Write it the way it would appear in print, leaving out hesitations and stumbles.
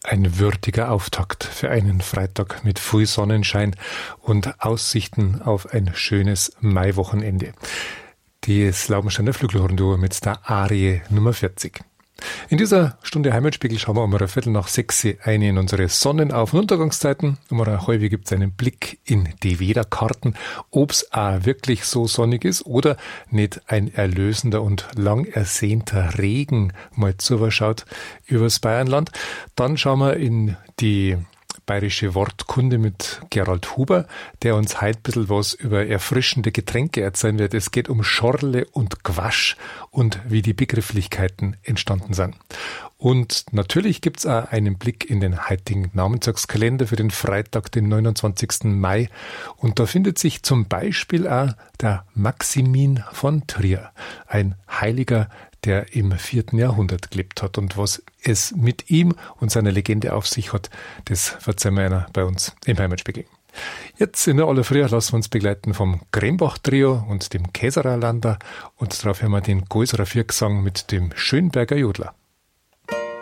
Ein würdiger Auftakt für einen Freitag mit viel Sonnenschein und Aussichten auf ein schönes Maiwochenende. Das Laubensteiner Flügelhorn-Duo mit der Arie Nummer 40. In dieser Stunde Heimatspiegel schauen wir um 5:45 ein in unsere Sonnenauf- und Untergangszeiten. Um 6:30 gibt es einen Blick in die Wetterkarten, ob es auch wirklich so sonnig ist oder nicht ein erlösender und lang ersehnter Regen mal zuschaut übers Bayernland. Dann schauen wir in die bayerische Wortkunde mit Gerald Huber, der uns heute ein bisschen was über erfrischende Getränke erzählen wird. Es geht um Schorle und Gwasch und wie die Begrifflichkeiten entstanden sind. Und natürlich gibt's auch einen Blick in den heutigen Namenstagskalender für den Freitag, den 29. Mai. Und da findet sich zum Beispiel auch der Maximin von Trier, ein Heiliger, der im 4. Jahrhundert gelebt hat. Und was es mit ihm und seiner Legende auf sich hat, das verzeihen wir einer bei uns im Heimatspiegel. Jetzt in der aller Früh lassen wir uns begleiten vom Grembach-Trio und dem Käsererlander und darauf hören wir den Gäuserer Viergesang mit dem Schönberger Jodler.